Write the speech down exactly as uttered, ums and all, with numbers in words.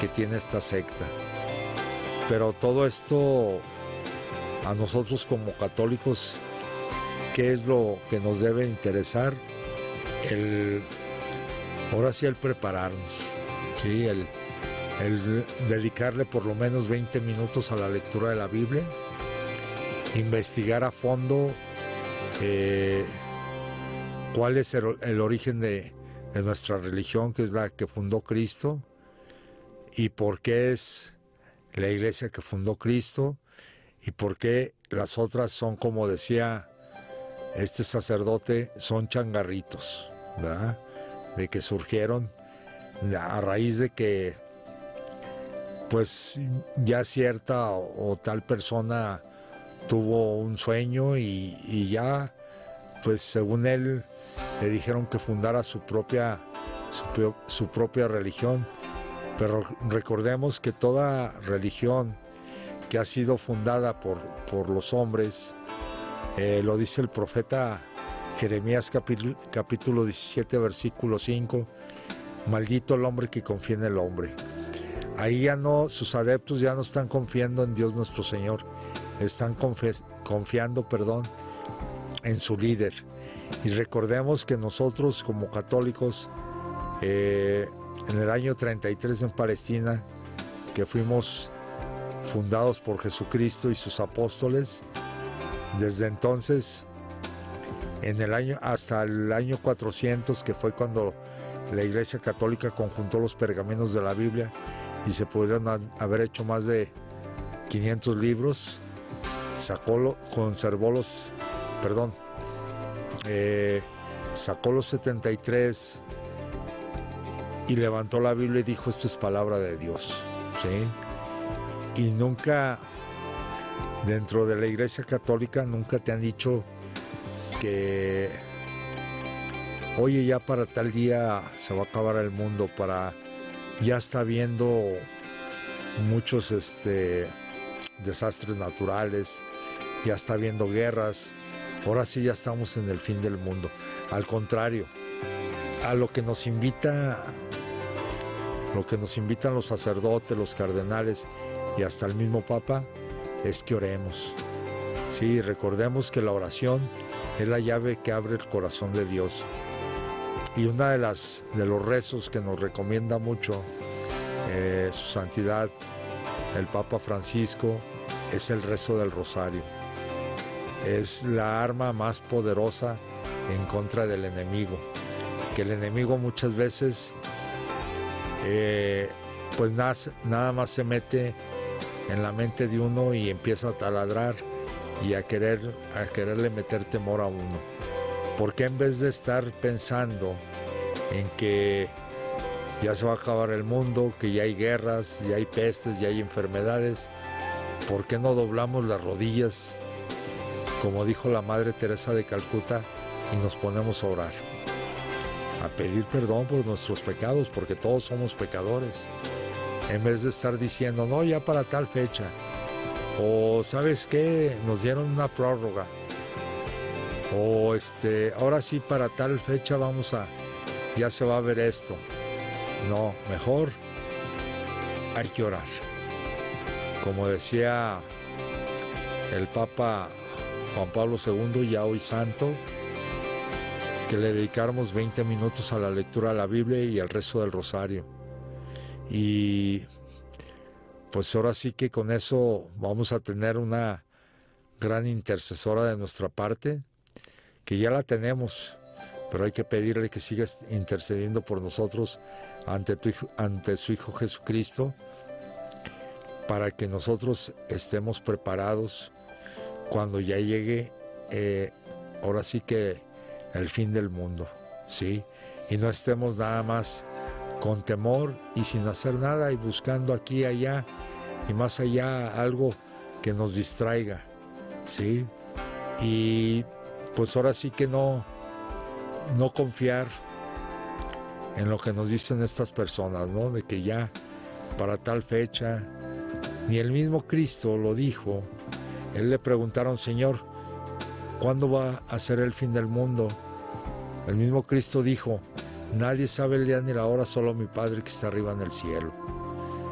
que tiene esta secta. Pero todo esto, a nosotros como católicos, ¿qué es lo que nos debe interesar? El, ahora sí, el prepararnos, ¿sí? el, el dedicarle por lo menos veinte minutos a la lectura de la Biblia, investigar a fondo eh, cuál es el, el origen de, de nuestra religión, que es la que fundó Cristo, y por qué es la iglesia que fundó Cristo, y por qué las otras son, como decía este sacerdote, son changarritos, ¿verdad? De que surgieron a raíz de que pues ya cierta o, o tal persona tuvo un sueño y, y ya pues según él le dijeron que fundara su propia su, su propia religión. Pero recordemos que toda religión que ha sido fundada por, por los hombres, eh, lo dice el profeta Jeremías capítulo, capítulo diecisiete, versículo cinco, maldito el hombre que confía en el hombre. Ahí ya no, sus adeptos ya no están confiando en Dios nuestro Señor, están confi- confiando, perdón, en su líder. Y recordemos que nosotros como católicos, eh, en el año treinta y tres en Palestina, que fuimos fundados por Jesucristo y sus apóstoles, desde entonces, en el año, hasta el año cuatrocientos, que fue cuando la Iglesia Católica conjuntó los pergaminos de la Biblia y se pudieron haber hecho más de quinientos libros, sacó lo, conservó los, perdón, eh, sacó los setenta y tres y levantó la Biblia y dijo: esta es palabra de Dios, ¿sí? Y nunca, dentro de la Iglesia Católica, nunca te han dicho que, oye, ya para tal día se va a acabar el mundo, para, ya está habiendo muchos este, desastres naturales, ya está habiendo guerras, ahora sí ya estamos en el fin del mundo. Al contrario, a lo que nos invita, lo que nos invitan los sacerdotes, los cardenales y hasta el mismo Papa, es que oremos. Sí, recordemos que la oración es la llave que abre el corazón de Dios. Y una de las de los rezos que nos recomienda mucho eh, su santidad el Papa Francisco es el rezo del rosario. Es la arma más poderosa en contra del enemigo, que el enemigo muchas veces eh, pues nada, nada más se mete en la mente de uno y empieza a taladrar y a querer a quererle meter temor a uno. Porque en vez de estar pensando en que ya se va a acabar el mundo, que ya hay guerras, ya hay pestes, ya hay enfermedades, ¿por qué no doblamos las rodillas, como dijo la Madre Teresa de Calcuta, y nos ponemos a orar? A pedir perdón por nuestros pecados, porque todos somos pecadores. En vez de estar diciendo, no, ya para tal fecha, o ¿sabes qué? Nos dieron una prórroga, o este, ahora sí para tal fecha vamos a, ya se va a ver esto. No, mejor hay que orar. Como decía el Papa Juan Pablo segundo, ya hoy santo, que le dedicáramos veinte minutos a la lectura de la Biblia y al rezo del rosario. Y pues ahora sí que con eso vamos a tener una gran intercesora de nuestra parte, que ya la tenemos, pero hay que pedirle que siga intercediendo por nosotros ante, tu hijo, ante su Hijo Jesucristo, para que nosotros estemos preparados cuando ya llegue, eh, ahora sí que el fin del mundo, ¿sí? Y no estemos nada más con temor y sin hacer nada y buscando aquí y allá y más allá algo que nos distraiga, ¿sí? Y pues ahora sí que no, no confiar en lo que nos dicen estas personas, ¿no? De que ya para tal fecha, ni el mismo Cristo lo dijo. Él le preguntaron, Señor, ¿cuándo va a ser el fin del mundo? El mismo Cristo dijo, nadie sabe el día ni la hora, solo mi Padre que está arriba en el cielo.